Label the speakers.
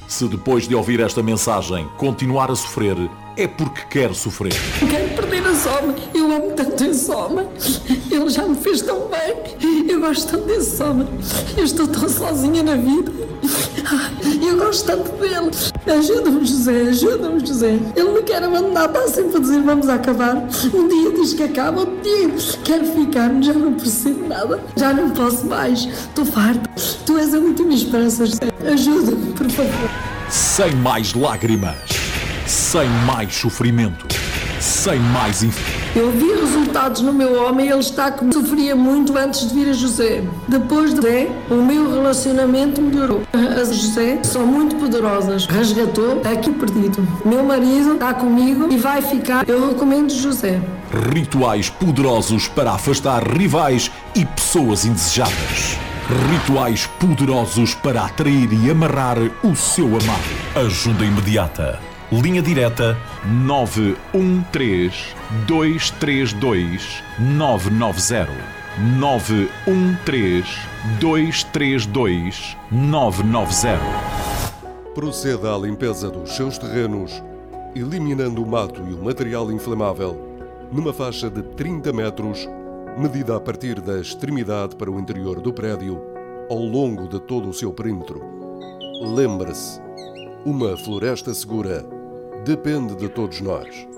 Speaker 1: Se depois de ouvir esta mensagem continuar a sofrer, é porque quer sofrer.
Speaker 2: Quero perder a Soma. Eu amo tanto esse homem. Ele já me fez tão bem. Eu gosto tanto desse homem. Eu estou tão sozinha na vida. Eu gosto tanto dele. Ajuda-me, José. Ajuda-me, José. Ele me quer abandonar. Está sempre a dizer vamos acabar. Um dia diz que acaba. Outro dia quero ficar. Já não percebo nada. Já não posso mais. Estou farta. Tu és a última esperança, José. Ajuda-me, por favor.
Speaker 1: Sem mais lágrimas. Sem mais sofrimento. Sem mais
Speaker 2: Eu vi resultados no meu homem. Ele está como sofria muito antes de vir a José. Depois de José, o meu relacionamento melhorou. As José são muito poderosas. Resgatou aqui perdido. Meu marido está comigo e vai ficar. Eu recomendo José.
Speaker 1: Rituais poderosos para afastar rivais e pessoas indesejáveis. Rituais poderosos para atrair e amarrar o seu amado. Ajuda imediata. Linha direta 913 232 990. 913 232 990.
Speaker 3: Proceda à limpeza dos seus terrenos, eliminando o mato e o material inflamável numa faixa de 30 metros, medida a partir da extremidade para o interior do prédio, ao longo de todo o seu perímetro. Lembre-se, uma floresta segura depende de todos nós.